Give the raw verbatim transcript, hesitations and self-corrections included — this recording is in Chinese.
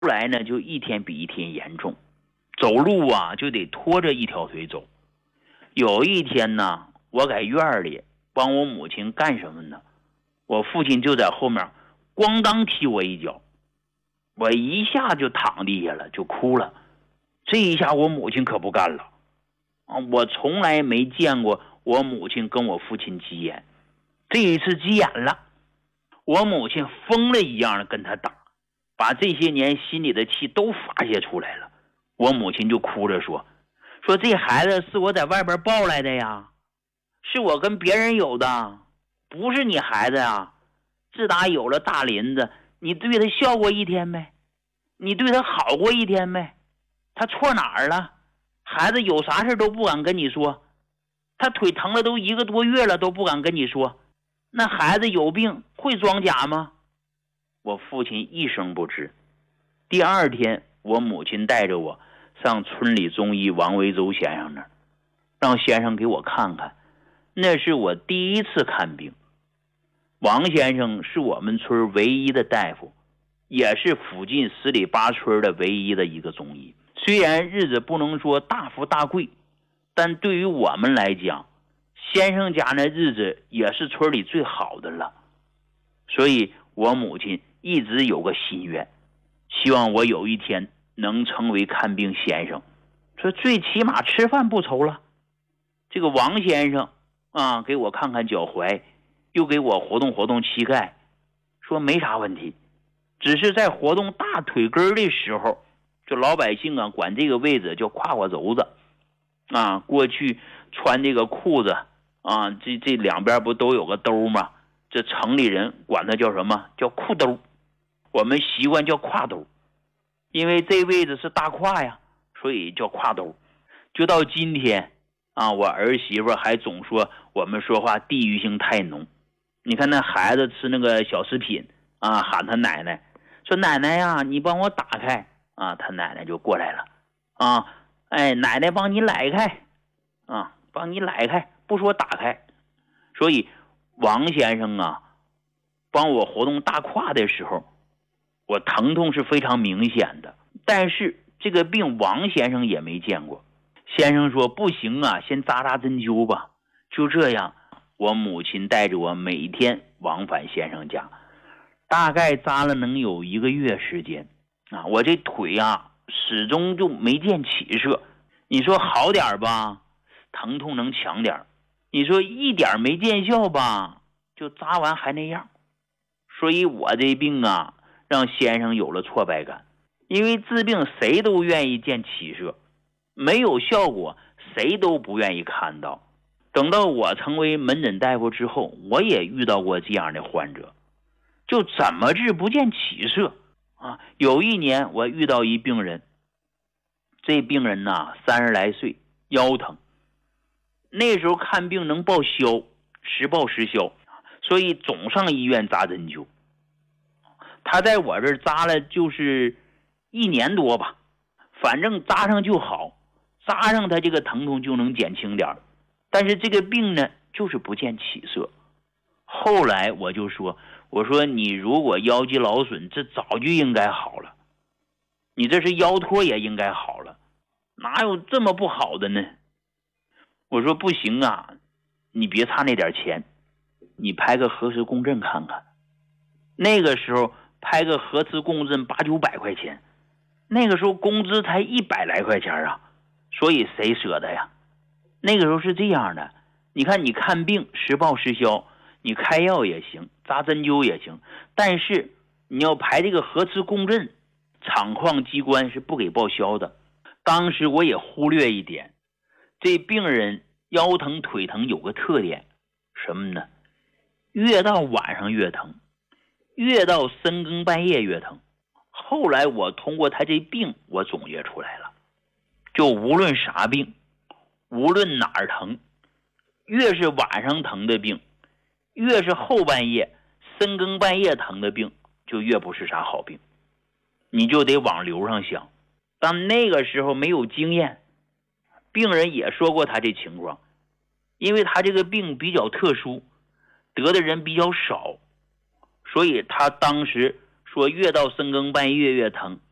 后来呢就一天比一天严重，走路啊就得拖着一条腿走。有一天呢，我在院里帮我母亲干什么呢？我父亲就在后面咣当踢我一脚，我一下就躺地下了，就哭了。这一下我母亲可不干了啊！我从来没见过我母亲跟我父亲急眼，这一次急眼了，我母亲疯了一样的跟他打，把这些年心里的气都发泄出来了。我母亲就哭着说说这孩子是我在外边抱来的呀，是我跟别人有的，不是你孩子呀。自打有了大林子，你对他笑过一天没？你对他好过一天没？他错哪儿了？孩子有啥事都不敢跟你说，他腿疼了都一个多月了都不敢跟你说。那孩子有病会装假吗？我父亲一声不吱。第二天，我母亲带着我上村里中医王维洲先生那儿，让先生给我看看。那是我第一次看病。王先生是我们村唯一的大夫，也是附近十里八村的唯一的一个中医。虽然日子不能说大富大贵，但对于我们来讲，先生家那日子也是村里最好的了。所以我母亲一直有个心愿，希望我有一天能成为看病先生，说最起码吃饭不愁了。这个王先生啊，给我看看脚踝，又给我活动活动膝盖，说没啥问题，只是在活动大腿根的时候，这老百姓啊管这个位置叫胯胯轴子啊。过去穿这个裤子啊，这这两边不都有个兜吗？这城里人管它叫什么？叫裤兜，我们习惯叫胯兜，因为这位置是大胯呀，所以叫胯兜。就到今天啊，我儿媳妇还总说我们说话地域性太浓。你看那孩子吃那个小食品啊，喊他奶奶，说奶奶呀，你帮我打开啊，他奶奶就过来了啊，哎，奶奶帮你来开啊，帮你来开，不说打开。所以王先生啊，帮我活动大胯的时候，我疼痛是非常明显的，但是这个病王先生也没见过。先生说不行啊，先扎扎针灸吧。就这样，我母亲带着我每天往返先生家，大概扎了能有一个月时间啊。我这腿啊始终就没见起色。你说好点吧，疼痛能强点；你说一点没见效吧，就扎完还那样。所以我这病啊，让先生有了挫败感。因为治病谁都愿意见起色，没有效果谁都不愿意看到。等到我成为门诊大夫之后，我也遇到过这样的患者，就怎么治不见起色啊。有一年我遇到一病人，这病人呐三十来岁，腰疼，那时候看病能报销，实报实销，所以总上医院扎针灸。他在我这儿扎了就是一年多吧，反正扎上就好，扎上他这个疼痛就能减轻点，但是这个病呢就是不见起色。后来我就说我说你如果腰肌劳损，这早就应该好了，你这是腰托也应该好了，哪有这么不好的呢？我说不行啊，你别差那点钱，你拍个核磁共振看看。那个时候拍个核磁共振八九百块钱，那个时候工资才一百来块钱啊，所以谁舍得呀？那个时候是这样的，你看你看病实报实销，你开药也行，扎针灸也行，但是你要排这个核磁共振，厂矿机关是不给报销的。当时我也忽略一点，这病人腰疼腿疼有个特点，什么呢？越到晚上越疼，越到深更半夜越疼。后来我通过他这病我总结出来了，就无论啥病，无论哪儿疼，越是晚上疼的病，越是后半夜深更半夜疼的病，就越不是啥好病。你就得往流上想。但那个时候没有经验，病人也说过他这情况，因为他这个病比较特殊，得的人比较少，所以他当时说越到深更半夜越疼，